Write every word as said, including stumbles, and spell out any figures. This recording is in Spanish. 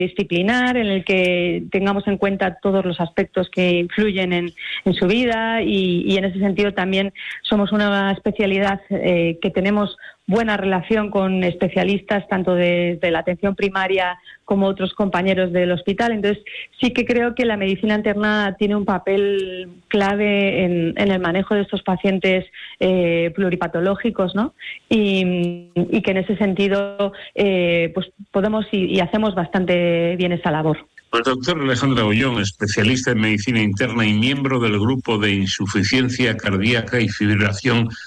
disciplinar, en el que tengamos en cuenta todos los aspectos que influyen en, en su vida y, y en ese sentido también somos una especialidad eh, que tenemos buena relación con especialistas tanto de, de la atención primaria como otros compañeros del hospital. Entonces sí que creo que la medicina interna tiene un papel clave en, en el manejo de estos pacientes eh, pluripatológicos, ¿no? Y, y que en ese sentido eh, pues podemos y, y hacemos bastante bien esa labor. El doctor Alejandra Ollón, especialista en medicina interna y miembro del grupo de insuficiencia cardíaca y fibrilación